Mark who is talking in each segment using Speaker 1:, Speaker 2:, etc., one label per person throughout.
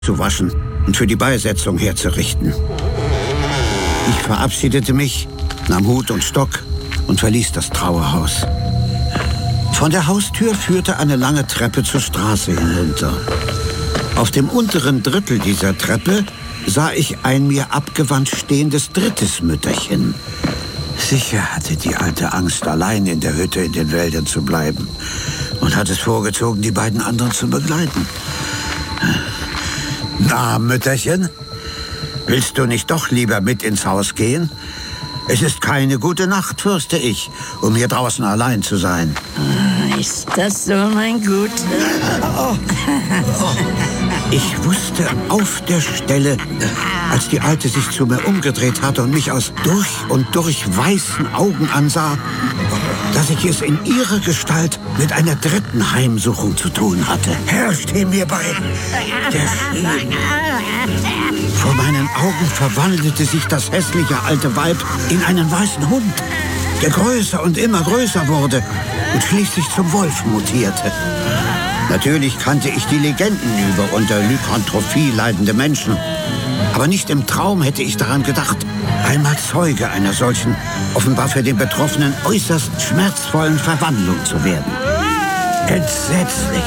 Speaker 1: zu waschen und für die Beisetzung herzurichten. Ich verabschiedete mich, nahm Hut und Stock und verließ das Trauerhaus. Von der Haustür führte eine lange Treppe zur Straße hinunter. Auf dem unteren Drittel dieser Treppe sah ich ein mir abgewandt stehendes drittes Mütterchen. Sicher hatte die alte Angst, allein in der Hütte in den Wäldern zu bleiben und hat es vorgezogen, die beiden anderen zu begleiten. Na, Mütterchen, willst du nicht doch lieber mit ins Haus gehen? Es ist keine gute Nacht, fürchte ich, um hier draußen allein zu sein.
Speaker 2: Ist das so, mein Guter?
Speaker 1: Ich wusste auf der Stelle, als die Alte sich zu mir umgedreht hatte und mich aus durch und durch weißen Augen ansah, dass ich es in ihrer Gestalt mit einer dritten Heimsuchung zu tun hatte. Herr, steh mir bei! Der Schädel. Vor meinen Augen verwandelte sich das hässliche alte Weib in einen weißen Hund, der größer und immer größer wurde und schließlich zum Wolf mutierte. Natürlich kannte ich die Legenden über unter Lykantrophie leidende Menschen. Aber nicht im Traum hätte ich daran gedacht, einmal Zeuge einer solchen, offenbar für den Betroffenen äußerst schmerzvollen Verwandlung zu werden. Entsetzlich.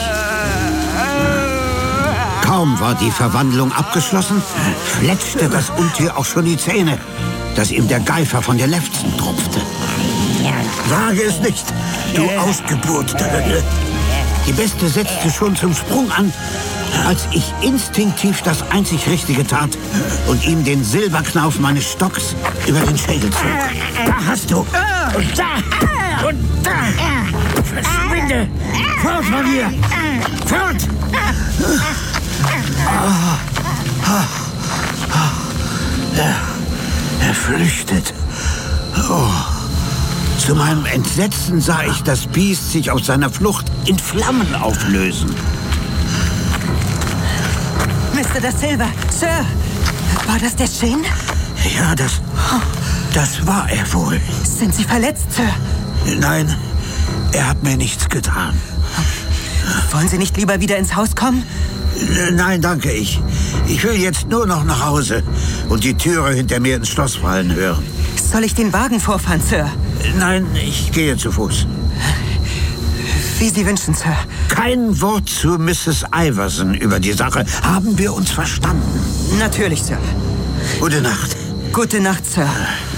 Speaker 1: Kaum war die Verwandlung abgeschlossen, fletschte das Untier auch schon die Zähne, dass ihm der Geifer von den Lefzen tropfte. Wage es nicht, du Ausgeburt der Hölle. Die Beste setzte schon zum Sprung an, als ich instinktiv das einzig Richtige tat und ihm den Silberknauf meines Stocks über den Schädel zog. Da hast du! Und da! Und da! Verschwinde! Fort von mir! Fort! Er flüchtet. Oh. Zu meinem Entsetzen sah ich das Biest sich auf seiner Flucht in Flammen auflösen.
Speaker 3: Mr. Da Silva, Sir, war das der Shin?
Speaker 1: Ja, das war er wohl.
Speaker 3: Sind Sie verletzt, Sir?
Speaker 1: Nein, er hat mir nichts getan.
Speaker 3: Wollen Sie nicht lieber wieder ins Haus kommen?
Speaker 1: Nein, danke. Ich will jetzt nur noch nach Hause und die Türe hinter mir ins Schloss fallen hören.
Speaker 3: Soll ich den Wagen vorfahren, Sir?
Speaker 1: Nein, ich gehe zu Fuß.
Speaker 3: Wie Sie wünschen, Sir.
Speaker 1: Kein Wort zu Mrs. Iverson über die Sache. Haben wir uns verstanden?
Speaker 3: Natürlich, Sir.
Speaker 1: Gute Nacht.
Speaker 3: Gute Nacht, Sir.